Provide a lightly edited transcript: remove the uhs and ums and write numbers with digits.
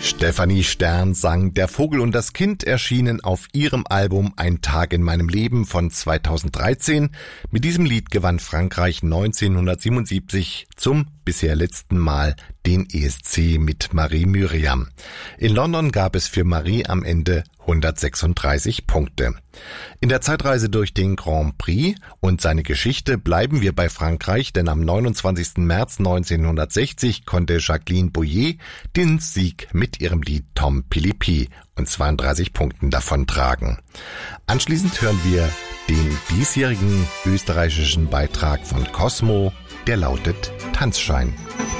Stefanie Stern sang Der Vogel und das Kind, erschienen auf ihrem Album Ein Tag in meinem Leben von 2013. Mit diesem Lied gewann Frankreich 1977 zum bisher letzten Mal den ESC mit Marie Myriam. In London gab es für Marie am Ende 136 Punkte. In der Zeitreise durch den Grand Prix und seine Geschichte bleiben wir bei Frankreich, denn am 29. März 1960 konnte Jacqueline Bouyer den Sieg mit ihrem Lied Tom Philippi und 32 Punkten davontragen. Anschließend hören wir den diesjährigen österreichischen Beitrag von Cosmo, der lautet Tanzschein.